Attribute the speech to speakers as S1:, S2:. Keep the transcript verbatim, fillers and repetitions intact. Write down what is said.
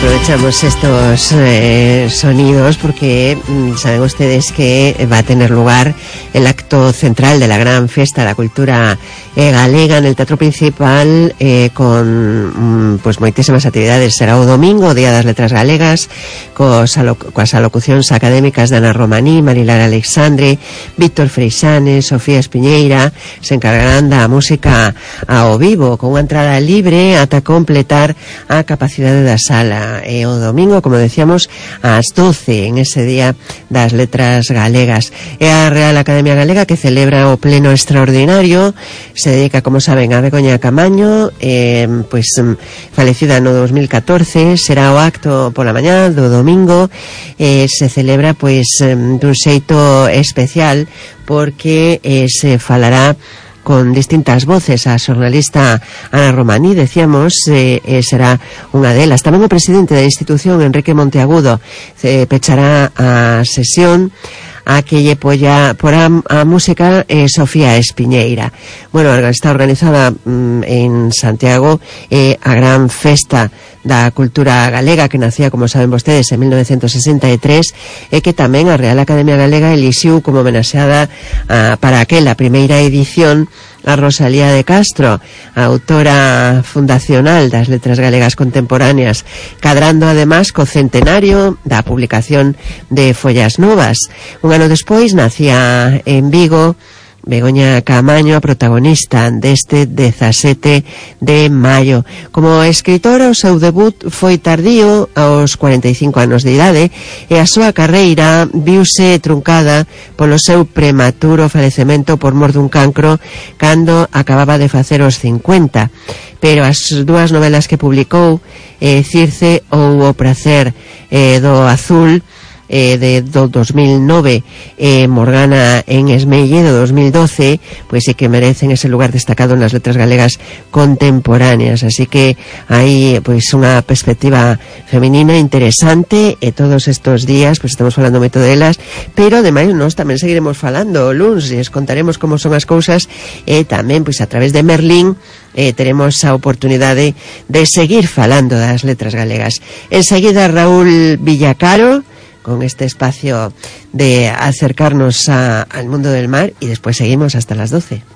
S1: aprovechamos estos eh, sonidos porque mmm, saben ustedes que va a tener lugar el acto central de la gran fiesta de la cultura eh, galega en el Teatro Principal eh, con mmm, pues moitísimas actividades. Será o domingo, Día das Letras Galegas, cos aloc coas alocucións académicas de Ana Romaní, Marilar Alexandre, Víctor Freixane, Sofía Espiñeira. Se encargarán da música ao vivo con unha entrada libre ata completar a capacidade da sala. E o domingo, como decíamos, ás doce en ese Día das Letras Galegas. É a Real Academia Galega que celebra o pleno extraordinario. Se dedica, como saben, a Begoña Camaño, eh, pois falecida no dos mil catorce. Será o acto pola mañá do domingo. Eh, se celebra pois dun xeito especial porque eh, se falará con distintas voces. A xornalista Ana Romaní, decíamos, eh, eh, será unha delas. Tamén o presidente da institución, Enrique Monteagudo, eh, pechará a sesión a que lle polla por a, a música eh, Sofía Espiñeira. Bueno, está organizada mm, en Santiago eh, a gran festa da cultura galega que nacía, como saben vostedes, en mil novecientos sesenta e tres e que tamén a Real Academia Galega elixiu como homenaxeada a, para aquela primeira edición a Rosalía de Castro, a autora fundacional das letras galegas contemporáneas, cadrando además co centenario da publicación de Follas Novas. Un ano despois nacía en Vigo Begoña Camaño, a protagonista deste dezasete de maio. Como escritora, o seu debut foi tardío, aos cuarenta e cinco anos de idade, e a súa carreira viuse truncada polo seu prematuro falecemento por mor dun cancro cando acababa de facer os cincuenta. Pero as dúas novelas que publicou, eh, Circe ou O prazer eh, do azul, Eh, de do dos mil nove, eh, Morgana en Esmelle do dos mil doce, pois é que merecen ese lugar destacado nas letras galegas contemporáneas. Así que hai pois unha perspectiva feminina interesante e todos estos días pois estamos falando moito delas, pero ademais nós tamén seguiremos falando o luns e contaremos como son as cousas e tamén pois a través de Merlín Eh, teremos a oportunidade de seguir falando das letras galegas. Enseguida Raúl Villacaro con este espacio de acercarnos a, al mundo del mar y después seguimos hasta las doce.